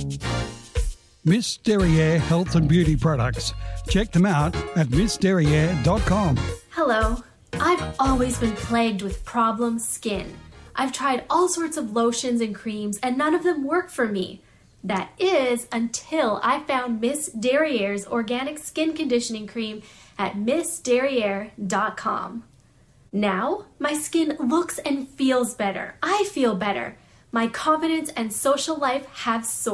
Miss Derriere Health and Beauty Products. Check them out at missderriere.com. Hello. I've always been plagued with problem skin. I've tried all sorts of lotions and creams and none of them work for me. That is until I found Miss Derriere's organic skin conditioning cream at missderriere.com. Now, my skin looks and feels better. I feel better. My confidence and social life have soared.